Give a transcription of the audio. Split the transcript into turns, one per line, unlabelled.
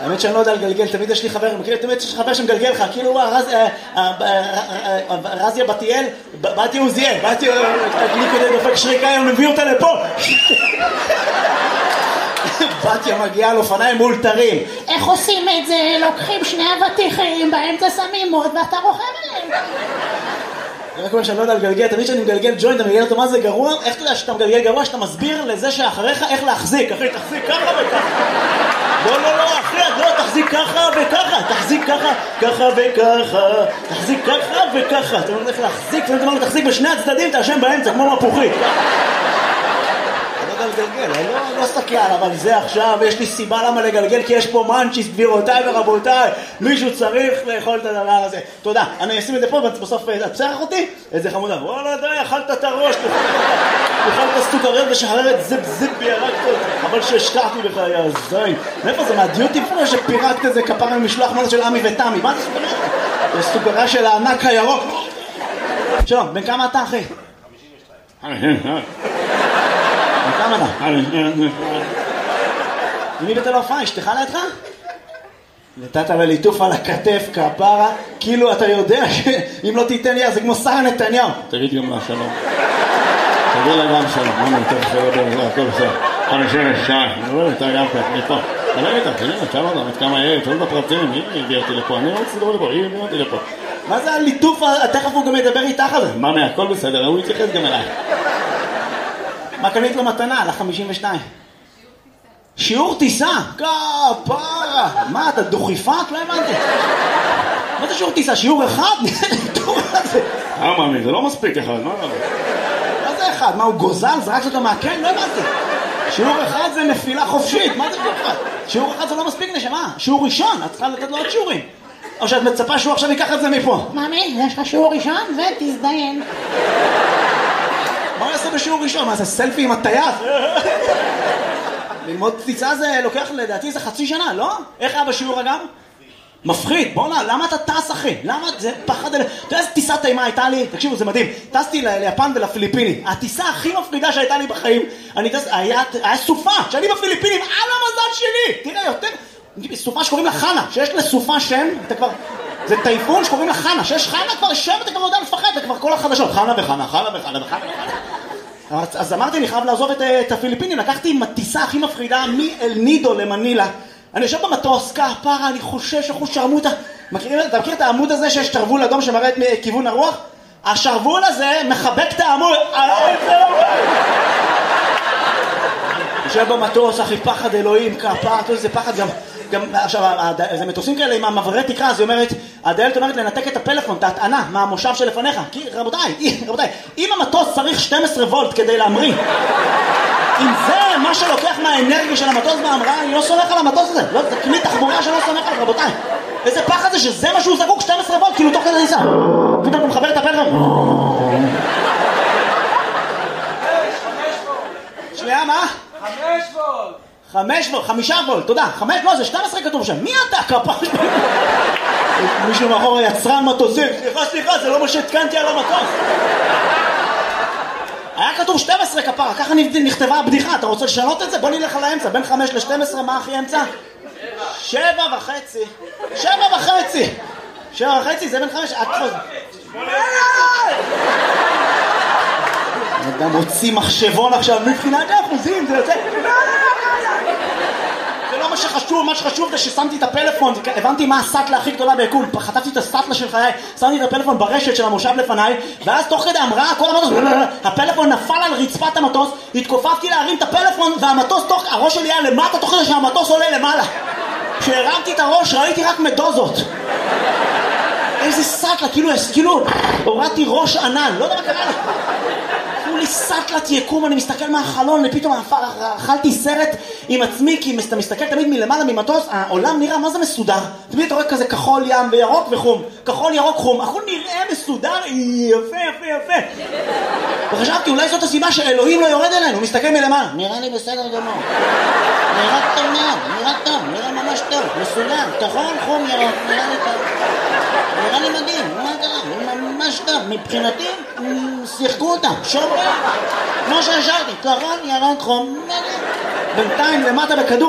האמת שאני לא יודע לגלגל, תמיד יש לי חבר, תמיד יש לי חבר שמגלגל לך, כאילו רזיה בתיאל, באתי עוזיאל, באתי לי כדי דופק שריקה, הם מביאו אותה לפה. בתיה מגיעה על אופניים מאולתרים.
איך עושים את זה? לוקחים שני אבטיחים, באמצע שמים מוד ואתה רוכב עליהם.
רק אומר שאני לא יודע לגלגל, תמיד שאני מגלגל ג'וינט, אתה מגלגל אותו מה זה גרוע? איך אתה יודע שאתה מגלגל גרוע? שאתה מסביר לזה שאחריך איך להחזיק. אחי, תחזיק ככה וככה. לא, אחי, לא, תחזיק ככה וככה. תחזיק ככה, ככה וככה. תחזיק ככה וככה. אתה אומר איך להחזיק, ואתה אומר תחזיק בשני הצדדים, אתה אשם באמצע, כמו מפוחית. לגלגל, לא סתכל, אבל זה עכשיו, יש לי סיבה למה לגלגל, כי יש פה מנצ'יס, גבירותיי ורבותיי, מישהו צריך לאכול את הדבר הזה. תודה, אני אשים את זה פה, בסוף תצרח אותי, איזה חמודה, וואלה די, אכלת את הראש, אכלת סוכריות ושחררת זיפ בירקת, אבל שהשקעתי בך, יא זין. מאיפה זה, מהדיוטי פרי שפירקת איזה כפרה ממשלוח מנה של עמי ותמי, מה זה סוכריה? זה סוכריה של הענק הירוק. שלום, בן כמה אתה אחי? 52. כמה אתה? מי בתל אופן? אשתך לידך? נתת בליטוף על הכתף, כפרה, כאילו אתה יודע שאם לא תיתן לי, זה כמו שר נתניהו.
תגיד גם לה שלום. תגיד לה גם שלום. מה נתן לך? הכל בסדר. 52. אני רואה אתה גם כך, מפה. תגיד איתה, תגיד לה, תשאל אותה, את כמה יהיה, תגיד בפרטים, היא הביאה אותי לפה, אני רוצה לדבר לפה, היא הביאה אותי לפה.
מה זה הליטוף? תכף הוא גם ידבר איתך על זה.
מה, הכל בסדר, הוא יתייחס גם אליי.
מה קנית לו מתנה? על ה-52. שיעור טיסה? כפרה. מה, אתה דוכיפת? לא הבנתי. מה זה שיעור טיסה? שיעור אחד?
מאמי, זה לא מספיק אחד, מה זה?
מה זה אחד? מה, הוא גוזל? זרקת אותו מהקן? לא הבנתי. שיעור אחד זה נפילה חופשית. מה זה שיעור אחד? שיעור אחד זה לא מספיק נשמה. שיעור ראשון, את צריכה לתת לו עוד שיעורים. או שאת מצפה שהוא עכשיו ייקח את זה מפה.
מאמי, יש לך שיעור ראשון ותזדיין.
מה הוא יעשה בשיעור ראשון? מה זה סלפי עם הטייס? ללמוד טיסה זה לוקח לדעתי זה חצי שנה, לא? איך היה בשיעור אגב? מפחיד, בוא'נה, למה אתה טס אחי? למה זה פחד? אתה יודע איזה טיסה טעימה הייתה לי? תקשיבו, זה מדהים. טסתי ליפן ולפיליפיני. הטיסה הכי מפחידה שהייתה לי בחיים, היה סופה, שאני בפיליפינים, על המזל שלי! תראה, יותר... סופה שקוראים לה חנה, שיש לסופה שם, אתה כבר... זה טייפון שקוראים לה חנה, שיש חנה כבר שם, אתה כבר יודע לפחד, זה כבר כל החדשות. חנה וחנה, חנה וחנה וחנה וחנה. אז אמרתי, אני חייב לעזוב את הפיליפינים, לקחתי עם הטיסה הכי מפחידה מאל נידו למנילה. אני יושב במטוס, כפרה, אני חושש, אחוז שרמוטה. אתה מכיר את העמוד הזה שיש שרוול אדום שמראה את כיוון הרוח? השרוול הזה מחבק את העמוד. יושב במטוס, אחי, פחד אלוהים, כפרה, זה פחד גם עכשיו, זה מטוסים כאלה עם המעברי תקרה, אז היא אומרת, הדיילת אומרת לנתק את הפלאפון, את ההטענה, מהמושב שלפניך. כי רבותיי, אם המטוס צריך 12 וולט כדי להמריא, אם זה מה שלוקח מהאנרגיה של המטוס בהמראה, אני לא סומך על המטוס הזה. לא, זה כלי תחבורה שלא סומך על, רבותיי. איזה פחד זה שזה מה שהוא זקוק, 12 וולט, כאילו תוך כדי ניסה. פתאום הוא מחבר את הפלאפון. שנייה, מה? 5 וולט, תודה. 5, לא, זה 12 כתוב שם. מי אתה? כפר? מישהו מאחור יצרן מטוסים. סליחה, זה לא מה שהתקנתי על המטוס. היה כתוב 12 כפרה, ככה נכתבה הבדיחה. אתה רוצה לשנות את זה? בוא נלך על האמצע. בין 5 ל-12, מה הכי אמצע? 7.5. 7.5, זה בין 5. אתה מוציא מחשבון עכשיו, מבחינת האחוזים, זה יוצא... זה לא מה שחשוב, מה שחשוב זה ששמתי את הפלאפון, הבנתי מה הסטלה הכי גדולה ביקום, חטפתי את הסטלה של חיי, שמתי את הפלאפון ברשת של המושב לפניי, ואז תוך כדי המראה, כל המטוס, הפלאפון נפל על רצפת המטוס, התכופפתי להרים את הפלאפון, והמטוס, הראש שלי היה למטה, תוך כדי שהמטוס עולה למעלה. כשהרמתי את הראש, ראיתי רק מדוזות. איזה סטלה, כאילו, הורדתי ראש ענן, לא יודע מה קרה לי. לי סטלת יקום, אני מסתכל מהחלון, ופתאום אכלתי סרט עם עצמי, כי אתה מסתכל תמיד מלמעלה ממטוס, העולם נראה מה זה מסודר. תמיד אתה רואה כזה כחול ים וירוק וחום, כחול ירוק חום, הכל נראה מסודר, יפה. וחשבתי, אולי זאת הסיבה שאלוהים לא יורד אלינו, הוא מסתכל מלמעלה. נראה לי בסדר גמור. נראה טוב מאוד, נראה ממש טוב, מסודר, כחול, חום, ירוק, נראה לי טוב. נראה לי מדהים, מה קרה? ממש טוב, מבחינתי, שיחקו אותם, שומרים, כמו שהשארתי, כחול, ירוק, חום, בינתיים למטה בכדור.